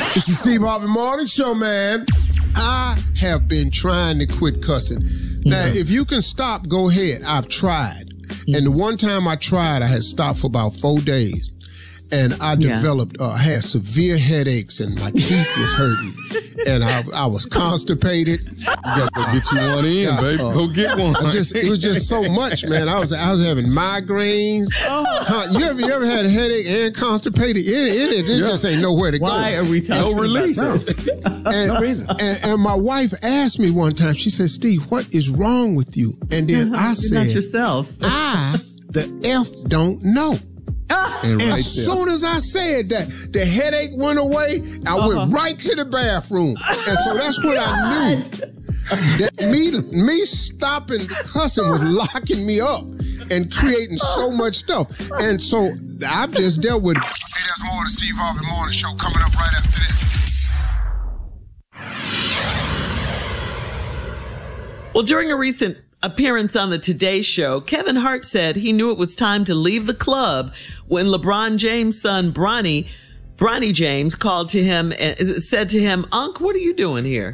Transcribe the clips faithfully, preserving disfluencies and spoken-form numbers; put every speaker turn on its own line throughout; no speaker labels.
It's the Steve Harvey Morning Show, man. I have been trying to quit cussing. Now, mm-hmm. if you can stop, go ahead. I've tried. Mm-hmm. And the one time I tried, I had stopped for about four days. And I developed, yeah. uh, had severe headaches and my teeth was hurting. And I, I was constipated. Got,
uh, get you one in, got, baby. Uh, Go get one.
I just, it was just so much, man. I was I was having migraines. Oh. You ever you ever had a headache and constipated? It, it, it, it yeah. just ain't nowhere to
Why
go.
Why are we talking
No release.
No. And, no reason. And, and my wife asked me one time, she said, Steve, what is wrong with you? And then
uh-huh.
I
You're
said,
not yourself.
I, the F, don't know. And, and right as there. soon as I said that, the headache went away. I uh-huh. went right to the bathroom. And so that's when I knew that me, me stopping cussing was locking me up and creating so much stuff. And so I've just dealt with it. Hey, there's more of the Steve Harvey Morning Show coming up right after
this. Well, during a recent appearance on the Today Show, Kevin Hart said he knew it was time to leave the club when LeBron James' son, Bronny, Bronny James, called to him and said to him, Unc, what are you doing here?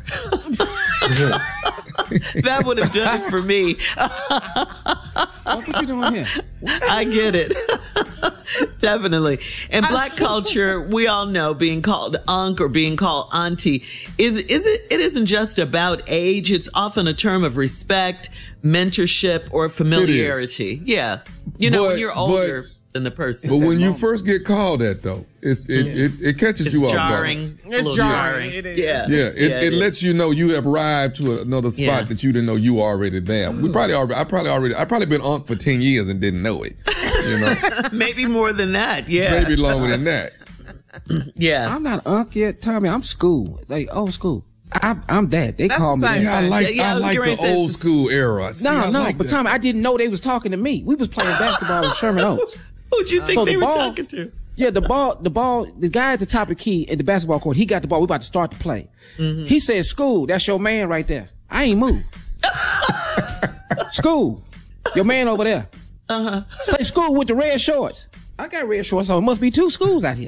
That would have done it for me.
What are you doing here?
I get it. Definitely. In black culture, we all know being called Unc or being called Auntie is is it it isn't just about age. It's often a term of respect, mentorship, or familiarity. Yeah. You know,
but,
when you're older
but,
than the person.
But when you first get called that, though, it's it,
yeah.
it, it catches
it's
you off
jarring.
guard.
It's jarring.
It is.
Yeah.
Yeah. It,
yeah,
it, it lets you know you have arrived to another spot
yeah.
that you didn't know you were already there. We probably already, I probably already, I probably been Unc for ten years and didn't know it. You know,
maybe more than that. Yeah.
Maybe longer than that.
Yeah.
I'm not Unc yet, Tommy. I'm school. Like old school. I, I'm that. They
That's
call me.
See, I like,
yeah, yeah,
I like the old school era. See,
no,
I
no,
like
but
that.
Tommy, I didn't know they was talking to me. We was playing basketball with Sherman Oaks.
Who'd you think
So
they
the
were
ball-
talking to?
Yeah, the ball, the ball, the guy at the top of the key at the basketball court, he got the ball. We about to start the play. Mm-hmm. He said, School, that's your man right there. I ain't moved. School, your man over there. Uh-huh. Say School with the red shorts. I got red shorts, so it must be two schools out here.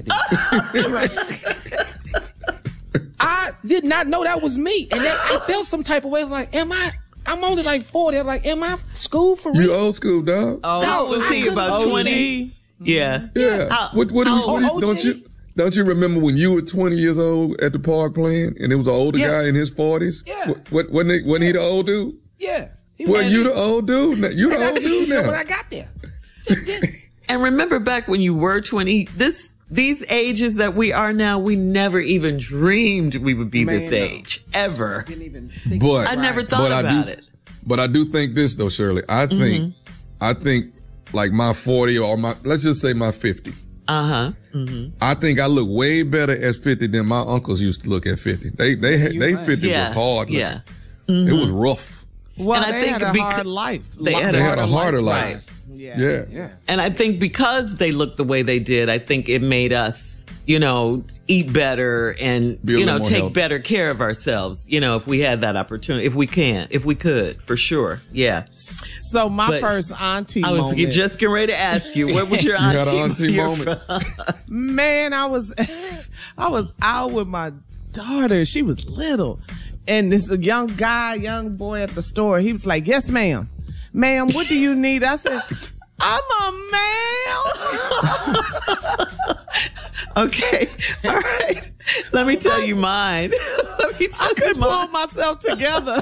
I did not know that was me. And that, I felt some type of way. Like, am I, I'm only like forty. I'm like, am I school for real?
You old school, dog.
Oh, how was he? About twenty? Yeah.
Yeah.
How,
what, what,
how,
what, what, don't you don't you remember when you were twenty years old at the park playing and there was an older
Yeah.
guy in his forties?
Yeah.
What, what, wasn't, he, wasn't he the old dude?
Yeah. He
Well,
was-
you the old dude. now- You the
And I
old
didn't
dude
know
now.
when I got there. Just didn't.
And remember back when you were twenty, this, these ages that we are now, we never even dreamed we would be
Man,
this
no.
age. Ever.
Didn't even think
But
I never thought
but I
about
do,
it.
But I do think this though, Shirley. I think,
Mm-hmm.
I think like my forty or my, let's just say my fifty.
Uh-huh. Mm-hmm.
I think I look way better at fifty than my uncles used to look at fifty. They, they, had, they
right.
fifty
Yeah.
was hard looking.
Yeah. Mm-hmm.
It was rough.
Well,
And I
they
think
had a
beca-
hard life.
They had
They
a
had a harder life.
Right.
Yeah.
Yeah.
Yeah.
And I think because they looked the way they did, I think it made us, you know, eat better and,
Be a
you
little
know,
more
take
healthy.
better care of ourselves, you know, if we had that opportunity, if we can, if we could, for sure. Yeah.
So my
But
first auntie
I was
moment.
just getting ready to ask you, what was your
You had
auntie,
an auntie
you're
moment.
from?
Man, I was, I was out with my daughter. She was little. And this young guy, young boy at the store, he was like, yes, ma'am. Ma'am, what do you need? I said, I'm a ma'am.
Okay. All right. Let me tell you mine. Let me tell
I
you
couldn't pull
mine.
myself together.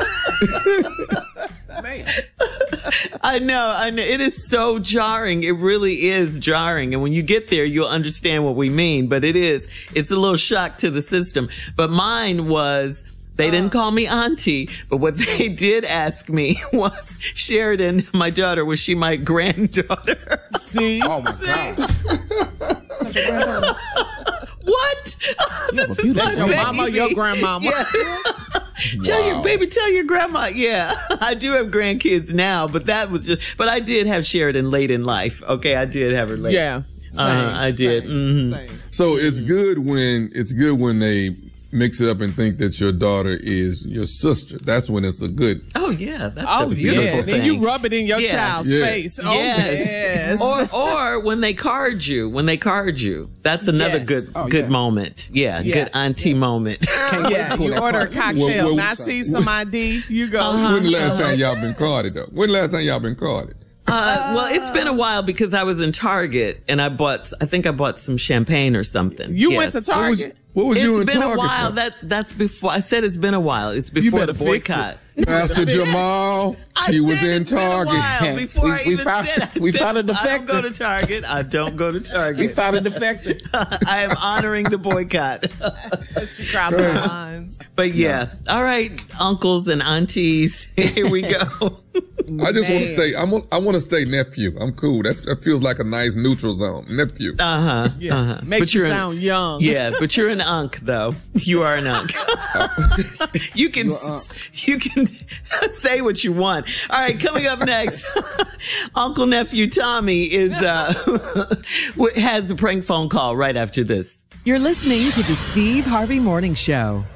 Man.
I know, I know. It is so jarring. It really is jarring. And when you get there, you'll understand what we mean. But it is, it's a little shock to the system. But mine was, they didn't call me auntie, but what they did ask me was, Sheridan, my daughter, was she my granddaughter?
See?
Oh my God. Such a granddaughter.
What? This is my
Your
baby.
mama, your grandmama.
Yeah. Tell your baby, tell your grandma. Yeah, I do have grandkids now, but that was just, but I did have Sheridan late in life. Okay, I did have her late.
Yeah. Same,
Uh-huh, I did.
Same,
Mhm.
same.
So it's good when, it's good when they, mix it up and think that your daughter is your sister. That's when it's a good.
Oh yeah, that's
oh,
a beautiful
yeah.
thing.
Then you rub it in your
yeah.
child's
yeah.
face. Oh
yes.
yes.
Or or when they card you, when they card you, that's another
Yes.
good
Oh,
good
yeah.
moment. Yeah,
Yeah.
good auntie moment.
Can't wait to
Yeah,
pull
you
that
order a
card.
cocktail.
Well, well,
Now see some I D. You go.
Uh-huh.
When the last time y'all been carded though? When the last time y'all been carded?
Uh, well, it's been a while because I was in Target and I bought, I think I bought some champagne or something.
You
Yes.
went to Target.
What was
It's
you in
been
Target
a while.
for?
That that's before. I said it's been a while. It's before
better
the
fix it.
boycott.
Pastor Jamal,
I
she was
said
in
it's been a
Target.
while before
We-
I
we
even
found-
said I
we
said,
found a
I don't
defector.
go to Target. I don't go to
We
Target.
found a defector.
I am honoring the boycott.
She crossed her lines.
But yeah, all right, uncles and aunties, here we go.
I just want
Man.
to stay. I want. I want to stay nephew. I'm cool. That's, that feels like a nice neutral zone. Nephew.
Uh huh.
Yeah.
Uh-huh.
Makes
But
you
you're an-
sound young.
Yeah, but you're an unk though. You are an unk. you can
You're unk.
you can say what you want. All right, coming up next, Uncle Nephew Tommy is uh has a prank phone call right after this.
You're listening to the Steve Harvey Morning Show.